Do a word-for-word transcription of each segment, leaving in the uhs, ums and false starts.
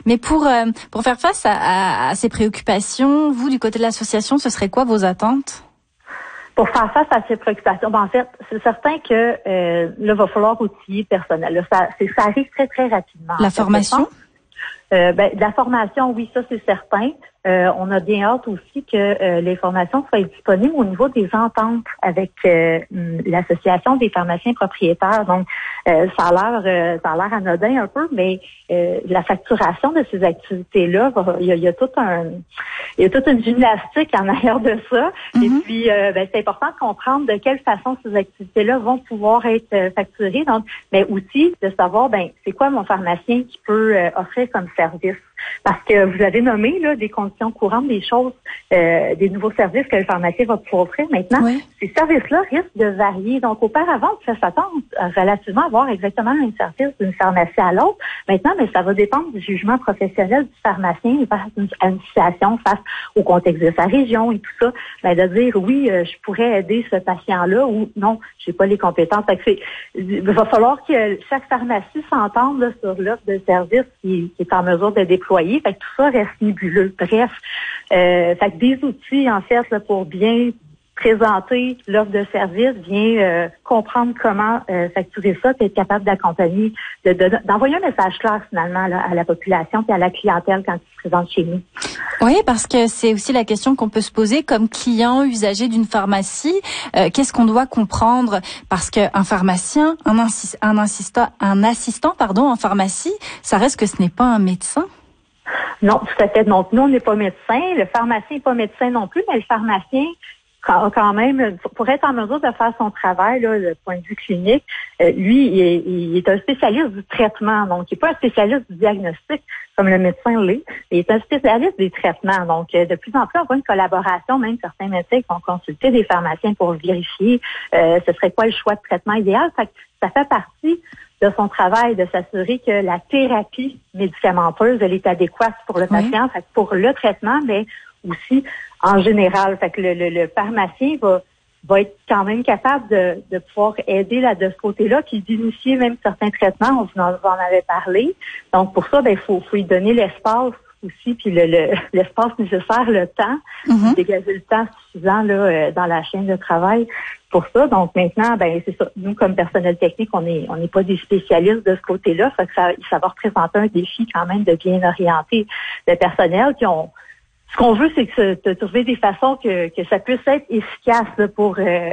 Mais pour euh, pour faire face à, à, à ces préoccupations, vous, du côté de l'association, ce serait quoi vos attentes? Pour faire face à ces préoccupations, ben en fait, c'est certain que euh, là, va falloir outiller le personnel. Là, ça, c'est, ça arrive très, très rapidement. La formation? Euh, ben, de la formation, oui, ça, c'est certain. Euh, on a bien hâte aussi que euh, les formations soient disponibles au niveau des ententes avec euh, l'association des pharmaciens propriétaires. Donc, euh, ça a l'air, euh, ça a l'air anodin un peu, mais euh, la facturation de ces activités-là, va, il y a, il y a tout un, il y a toute une gymnastique en arrière de ça. Mm-hmm. Et puis, euh, ben, c'est important de comprendre de quelle façon ces activités-là vont pouvoir être euh, facturées. Donc, mais aussi de savoir, ben, c'est quoi mon pharmacien qui peut euh, offrir comme service. Parce que vous avez nommé là des conditions courantes, des choses, euh, des nouveaux services que le pharmacien va pouvoir offrir maintenant. Oui. Ces services-là risquent de varier. Donc, auparavant, on pouvait s'attendre relativement à avoir exactement le même service d'une pharmacie à l'autre. Maintenant, mais ça va dépendre du jugement professionnel du pharmacien face à une situation, face au contexte de sa région et tout ça. Ben, de dire oui, euh, je pourrais aider ce patient-là ou non, j'ai pas les compétences. Fait que c'est, il va falloir que chaque pharmacie s'entende là, sur l'offre de service qui, qui est en mesure de déployer. Fait que tout ça reste nébuleux. Bref, euh, fait que des outils, en fait, là, pour bien présenter l'offre de service, bien euh, comprendre comment euh, facturer ça, puis être capable d'accompagner, de, de, d'envoyer un message clair finalement là, à la population et à la clientèle quand ils se présentent chez nous. Oui, parce que c'est aussi la question qu'on peut se poser comme client, usager d'une pharmacie. Euh, qu'est-ce qu'on doit comprendre? Parce qu'un pharmacien, un, insist, un, assistant, un assistant pardon, en pharmacie, ça reste que ce n'est pas un médecin. Non, tout à fait. Donc, nous, on n'est pas médecin. Le pharmacien n'est pas médecin non plus, mais le pharmacien, quand même, pour être en mesure de faire son travail, là, du point de vue clinique, euh, lui, il est, il est un spécialiste du traitement. Donc, il n'est pas un spécialiste du diagnostic comme le médecin l'est. Il est un spécialiste des traitements. Donc, euh, de plus en plus, on voit une collaboration. Même certains médecins qui vont consulter des pharmaciens pour vérifier euh, ce serait quoi le choix de traitement idéal. Fait que ça fait partie de son travail de s'assurer que la thérapie médicamenteuse, elle est adéquate pour le oui. patient, fait que pour le traitement, mais aussi en général. Fait que le, le, le pharmacien va, va être quand même capable de, de pouvoir aider là, de ce côté-là, puis d'initier même certains traitements. On vous en, vous en avait parlé. Donc, pour ça, ben, il faut, faut lui donner l'espace aussi, puis le, le, l'espace nécessaire, le temps, mm-hmm. dégager le temps suffisant là, euh, dans la chaîne de travail pour ça. Donc maintenant, ben c'est ça. Nous, comme personnel technique, on est on n'est pas des spécialistes de ce côté-là. Fait que ça, ça va représenter un défi quand même de bien orienter le personnel. Puis on, ce qu'on veut, c'est que de trouver des façons que, que ça puisse être efficace là, pour. Euh,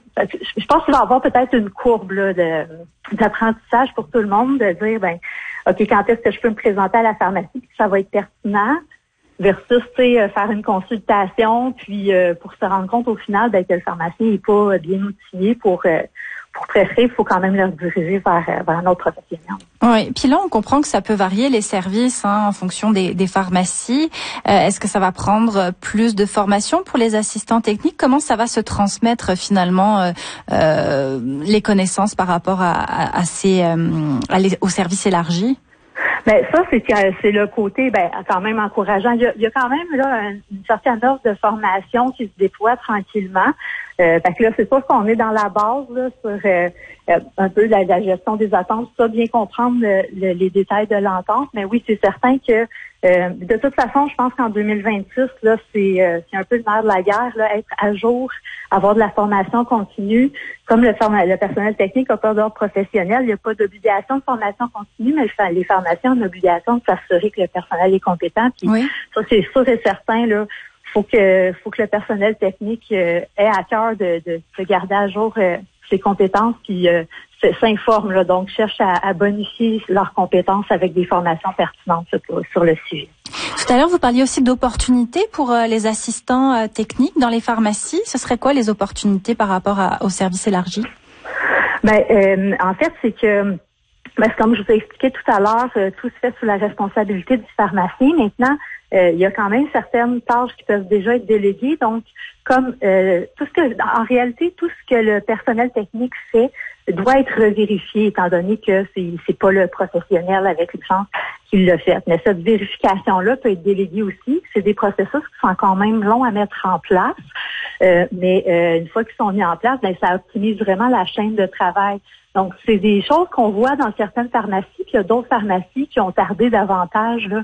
je pense qu'il va y avoir peut-être une courbe là, de d'apprentissage pour tout le monde, de dire ben ok, quand est-ce que je peux me présenter à la pharmacie, puis ça va être pertinent. Versus, tu sais, faire une consultation, puis euh, pour se rendre compte au final ben, que le pharmacien n'est pas bien outillé pour euh, pour prescrire, il faut quand même le diriger vers, vers un autre professionnel. Oui, puis là, on comprend que ça peut varier les services hein, en fonction des, des pharmacies. Euh, est-ce que ça va prendre plus de formation pour les assistants techniques? Comment ça va se transmettre finalement euh, euh, les connaissances par rapport à, à, à ces euh, à les, aux services élargis? Ben ça, c'est c'est le côté ben quand même encourageant. Il y a, il y a quand même là une certaine offre de formation qui se déploie tranquillement. Euh, fait que là, c'est sûr qu'on est dans la base là, sur euh, un peu la, la gestion des attentes, ça, bien comprendre le, le, les détails de l'entente. Mais oui, c'est certain que euh, de toute façon, je pense qu'en deux mille vingt-six, là, c'est, euh, c'est un peu le nerf de la guerre, là, être à jour, avoir de la formation continue. Comme le, le personnel technique n'a pas d'ordre professionnel, il n'y a pas d'obligation de formation continue, mais les pharmaciens ont une obligation de s'assurer que le personnel est compétent. Puis oui. Ça, c'est sûr et certain, là. Faut que, faut que le personnel technique euh, ait à cœur de, de, de garder à jour euh, ses compétences, puis euh, s'informe, là, donc cherche à, à bonifier leurs compétences avec des formations pertinentes sur, sur le sujet. Tout à l'heure, vous parliez aussi d'opportunités pour euh, les assistants euh, techniques dans les pharmacies. Ce serait quoi les opportunités par rapport à, au service élargi? Ben, euh, en fait, c'est que ben, comme je vous ai expliqué tout à l'heure, euh, tout se fait sous la responsabilité du pharmacien. Maintenant, euh, il y a quand même certaines tâches qui peuvent déjà être déléguées. Donc, comme euh, tout ce que, en réalité, tout ce que le personnel technique fait doit être vérifié, étant donné que c'est, c'est pas le professionnel avec licence qui l'a fait. Mais cette vérification-là peut être déléguée aussi. C'est des processus qui sont quand même longs à mettre en place. Euh, mais euh, une fois qu'ils sont mis en place, ben, ça optimise vraiment la chaîne de travail. Donc, c'est des choses qu'on voit dans certaines pharmacies, puis il y a d'autres pharmacies qui ont tardé davantage là,